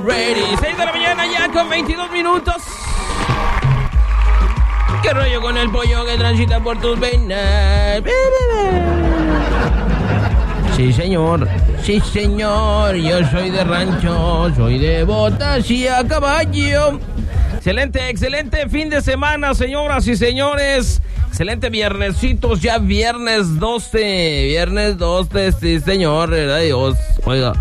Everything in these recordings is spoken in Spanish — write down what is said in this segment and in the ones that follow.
ready. 6 de la mañana ya con 22 minutos. ¿Qué rollo con el pollo que transita por tus venas? Sí, señor. Sí, señor. Yo soy de rancho, soy de botas y a caballo. Excelente fin de semana, señoras y señores. Excelente viernesitos, ya viernes 12. Viernes 12, sí, señor. ¿Verdad, Dios? Oiga.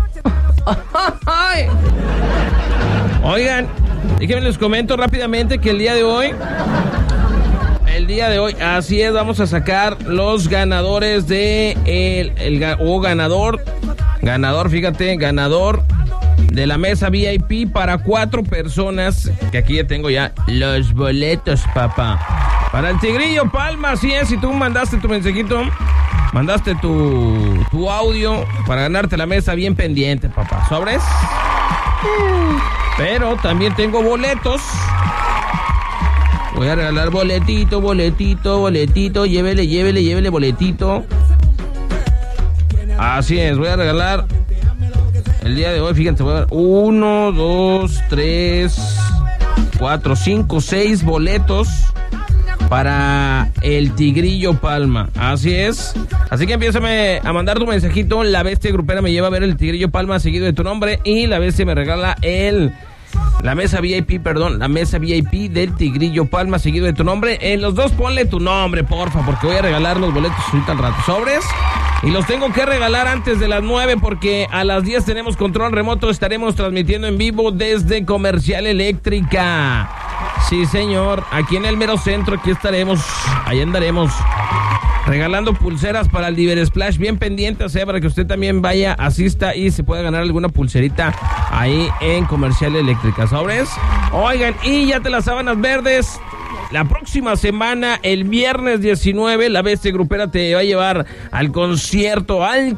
Oigan, déjenme les comento rápidamente que el día de hoy, así es, vamos a sacar los ganadores de ganador de la mesa VIP para 4 personas, que aquí ya tengo ya los boletos, papá. Para el Tigrillo Palma, así es, si tú mandaste tu mensajito, mandaste tu audio para ganarte la mesa, bien pendiente, papá. ¿Sobres? Pero también tengo boletos. Voy a regalar boletito, llévele boletito. Así es, voy a regalar el día de hoy, fíjense, voy a dar 1, 2, 3, 4, 5, 6 boletos para el Tigrillo Palma. Así es. Así que empiézame a mandar tu mensajito. La bestia grupera me lleva a ver el Tigrillo Palma seguido de tu nombre, y la bestia me regala la mesa VIP del Tigrillo Palma seguido de tu nombre. En los dos ponle tu nombre, porfa, porque voy a regalar los boletos ahorita al rato. ¿Sobres? Y los tengo que regalar antes de las 9 porque a las 10 tenemos control remoto. Estaremos transmitiendo en vivo desde Comercial Eléctrica. Sí, señor. Aquí en el mero centro, aquí estaremos. Ahí andaremos regalando pulseras para el Diver Splash. Bien pendiente, o sea, para que usted también vaya, asista y se pueda ganar alguna pulserita ahí en Comercial Eléctrica. ¿Sobres? Oigan, y ya te las sábanas verdes. La próxima semana, el viernes 19, la bestia grupera te va a llevar al concierto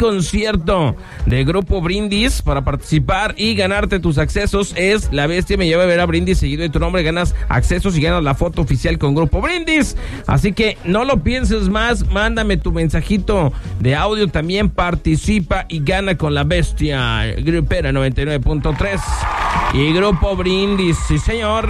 de Grupo Brindis para participar y ganarte tus accesos. Es la bestia me lleva a ver a Brindis seguido de tu nombre, ganas accesos y ganas la foto oficial con Grupo Brindis. Así que no lo pienses más, mándame tu mensajito de audio, también participa y gana con la bestia grupera 99.3 y Grupo Brindis. Sí, señor.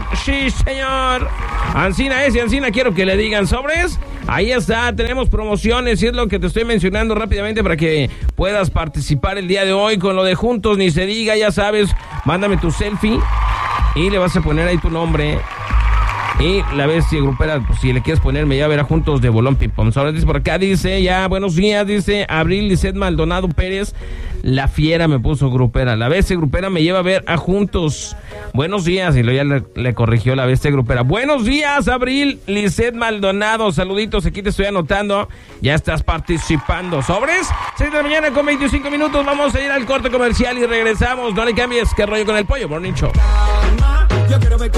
Ancina quiero que le digan, ¿sobres? Ahí está, tenemos promociones y es lo que te estoy mencionando rápidamente para que puedas participar el día de hoy con lo de Juntos Ni Se Diga. Ya sabes, mándame tu selfie y le vas a poner ahí tu nombre. Y la bestia grupera, pues si le quieres poner, me lleva a ver a Juntos de Bolón Pipón. Ahora dice por acá, dice ya, buenos días, dice Abril Lisset Maldonado Pérez, la fiera me puso grupera. La bestia grupera me lleva a ver a Juntos. Buenos días, y luego ya le corrigió la bestia grupera. Buenos días, Abril Lisset Maldonado, saluditos, aquí te estoy anotando, ya estás participando. ¿Sobres? 6 de la mañana con 25 minutos, vamos a ir al corte comercial y regresamos. No le cambies, ¿qué rollo con el pollo? Morning Show. Yo quiero ver